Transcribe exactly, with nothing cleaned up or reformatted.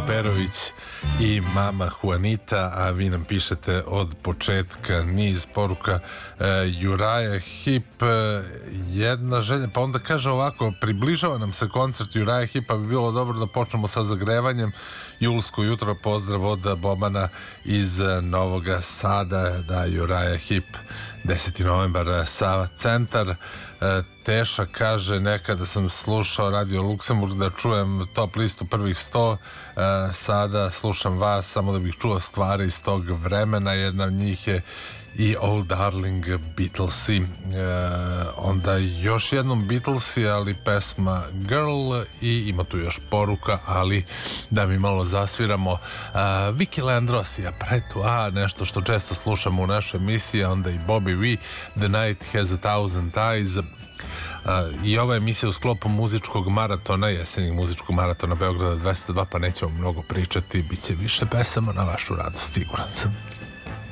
Perović i mama Juanita, a vi nam pišete od početka niz poruka. e, Juraja Hip, e, jedna želja, pa onda kaže ovako: približava nam se koncert Juraja Hipa, bi bilo dobro da počnemo sa zagrevanjem. Julsko jutro, pozdrav od Bobana iz Novog Sada. Da, Juraja Hip, deseti novembar, Sava centar. e, Teša kaže: nekada sam slušao Radio Luksemburg da čujem top listu prvih sto, e, sada slušam vas samo da bih čuo stvari iz tog vremena. Jedna od njih je i Old Darling Beatlesi. e, Onda još jednom Beatlesi, ali pesma Girl, i ima tu još poruka, ali da mi malo zasviramo uh, Vicky Landros i Apretu, a nešto što često slušamo u našoj emisiji, onda i Bobby Vee, The Night Has a Thousand Eyes. Uh, I ova emisija u sklopu muzičkog maratona, jesenjeg muzičkog maratona Beograda dvesta dva, pa nećemo mnogo pričati, bit će više pesama na vašu radost, siguran sam.